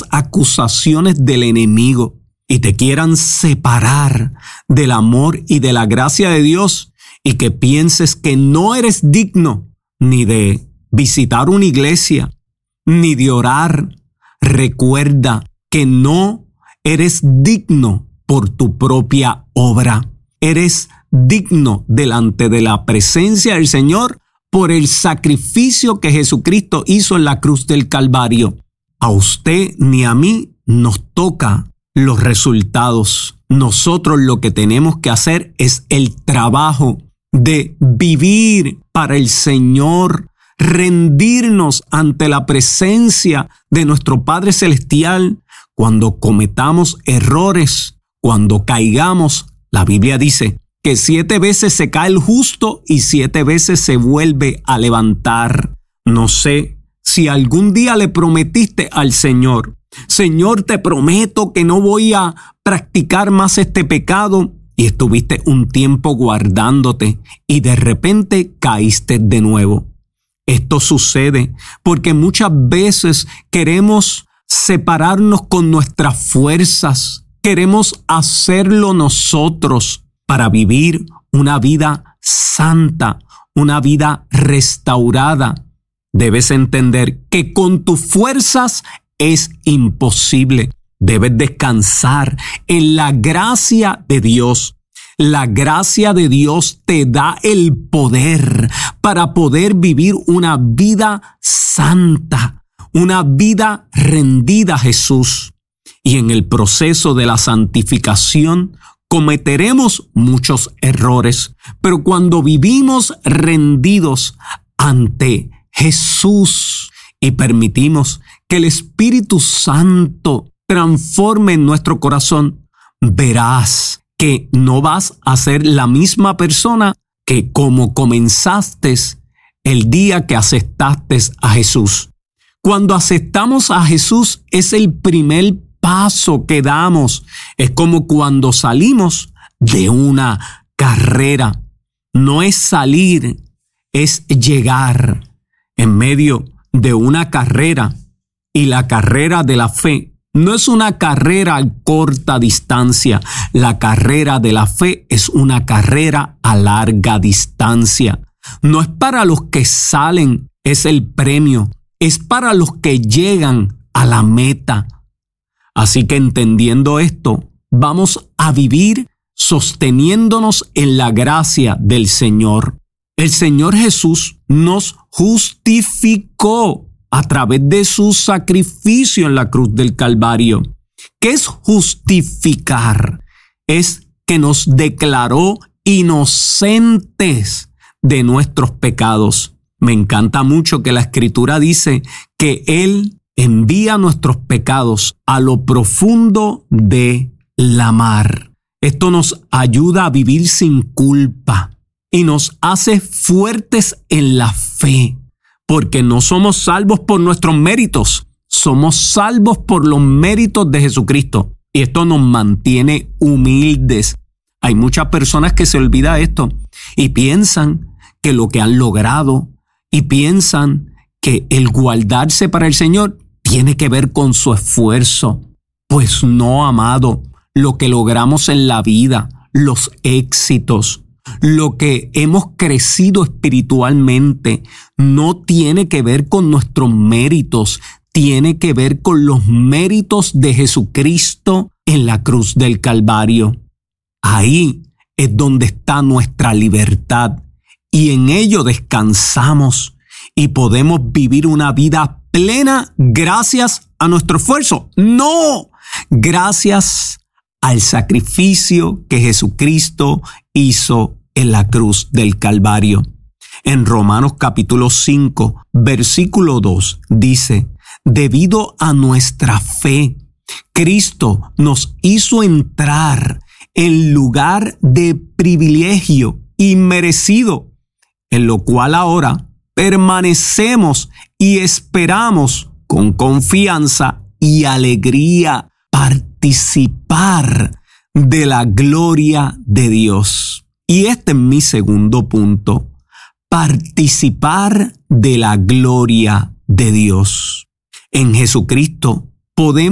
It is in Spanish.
las acusaciones del enemigo y te quieran separar del amor y de la gracia de Dios, y que pienses que no eres digno ni de visitar una iglesia, ni de orar, recuerda que no eres digno por tu propia obra. Eres digno delante de la presencia del Señor por el sacrificio que Jesucristo hizo en la cruz del Calvario. A usted ni a mí nos toca los resultados. Nosotros lo que tenemos que hacer es el trabajo de vivir para el Señor, rendirnos ante la presencia de nuestro Padre Celestial. Cuando cometamos errores, cuando caigamos, la Biblia dice que 7 veces se cae el justo y 7 veces se vuelve a levantar. No sé si algún día le prometiste al Señor: Señor, te prometo que no voy a practicar más este pecado, y estuviste un tiempo guardándote y de repente caíste de nuevo. Esto sucede porque muchas veces queremos separarnos con nuestras fuerzas, queremos hacerlo nosotros para vivir una vida santa, una vida restaurada. Debes entender que con tus fuerzas es imposible. Debes descansar en la gracia de Dios. La gracia de Dios te da el poder para poder vivir una vida santa, una vida rendida a Jesús. Y en el proceso de la santificación cometeremos muchos errores, pero cuando vivimos rendidos ante Jesús y permitimos que el Espíritu Santo transforme en nuestro corazón, verás que no vas a ser la misma persona que como comenzaste el día que aceptaste a Jesús. Cuando aceptamos a Jesús es el primer paso que damos. Es como cuando salimos de una carrera. No es salir, es llegar. En medio de una carrera, y la carrera de la fe no es una carrera a corta distancia. La carrera de la fe es una carrera a larga distancia. No es para los que salen, es el premio. Es para los que llegan a la meta. Así que entendiendo esto, vamos a vivir sosteniéndonos en la gracia del Señor. El Señor Jesús nos justificó a través de su sacrificio en la cruz del Calvario. ¿Qué es justificar? Es que nos declaró inocentes de nuestros pecados. Me encanta mucho que la Escritura dice que Él envía nuestros pecados a lo profundo de la mar. Esto nos ayuda a vivir sin culpa y nos hace fuertes en la fe. Porque no somos salvos por nuestros méritos, somos salvos por los méritos de Jesucristo. Y esto nos mantiene humildes. Hay muchas personas que se olvidan esto y piensan que lo que han logrado y piensan que el guardarse para el Señor tiene que ver con su esfuerzo. Pues no, amado, lo que logramos en la vida, los éxitos, lo que hemos crecido espiritualmente no tiene que ver con nuestros méritos, tiene que ver con los méritos de Jesucristo en la cruz del Calvario. Ahí es donde está nuestra libertad y en ello descansamos y podemos vivir una vida plena gracias a nuestro esfuerzo. No, gracias al sacrificio que Jesucristo hizo en la cruz del Calvario. En Romanos capítulo 5, versículo 2 dice: debido a nuestra fe, Cristo nos hizo entrar en lugar de privilegio inmerecido, en lo cual ahora permanecemos y esperamos con confianza y alegría participar de la gloria de Dios. Y este es mi segundo punto: participar de la gloria de Dios. En Jesucristo podemos